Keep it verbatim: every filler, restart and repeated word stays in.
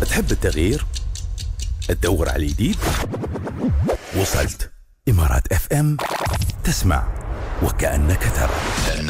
تحب التغيير؟ تدور على الجديد؟ وصلت إمارات اف ام، تسمع وكأنك ترى.